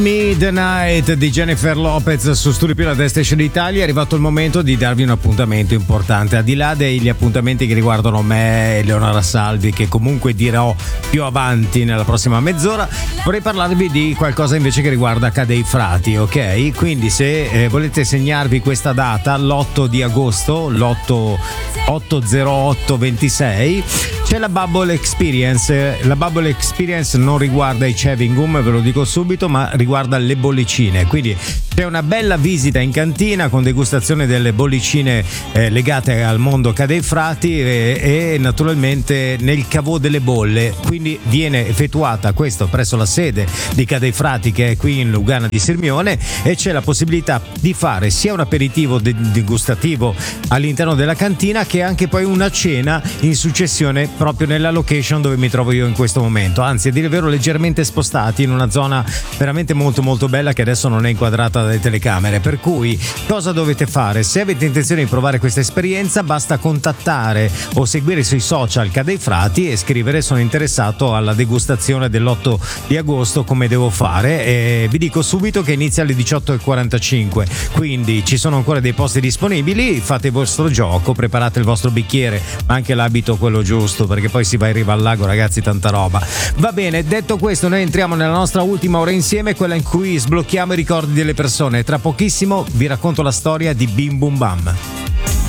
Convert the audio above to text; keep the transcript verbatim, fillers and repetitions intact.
Midnight di Jennifer Lopez su Studio Più, la Destra Station Italia. È arrivato il momento di darvi un appuntamento importante, al di là degli appuntamenti che riguardano me e Leonora Salvi, che comunque dirò più avanti nella prossima mezz'ora. Vorrei parlarvi di qualcosa invece che riguarda Ca' dei Frati, ok? Quindi se eh, volete segnarvi questa data, l'otto di agosto, l'otto otto zero otto ventisei, c'è la Bubble Experience. La Bubble Experience non riguarda i chewing gum, ve lo dico subito, ma riguarda le bollicine. Quindi c'è una bella visita in cantina con degustazione delle bollicine eh, legate al mondo Ca' dei Frati e, e naturalmente nel cavò delle bolle. Quindi viene effettuata questo presso la sede di Ca' dei Frati, che è qui in Lugana di Sirmione, e c'è la possibilità di fare sia un aperitivo de- degustativo all'interno della cantina che anche poi una cena in successione proprio nella location dove mi trovo io in questo momento. Anzi, a dire il vero, leggermente spostati in una zona veramente molto molto bella che adesso non è inquadrata dalle telecamere. Per cui cosa dovete fare? Se avete intenzione di provare questa esperienza, basta contattare o seguire sui social Ca' dei Frati e scrivere: sono interessato alla degustazione dell'otto di agosto, come devo fare? E vi dico subito che inizia alle diciotto e quarantacinque, quindi ci sono ancora dei posti disponibili. Fate il vostro gioco, preparate il vostro bicchiere, ma anche l'abito quello giusto, perché poi si va in riva al lago, ragazzi, tanta roba. Va bene, detto questo, noi entriamo nella nostra ultima ora insieme, quella in cui sblocchiamo i ricordi delle persone. Tra pochissimo vi racconto la storia di Bim Bum Bam.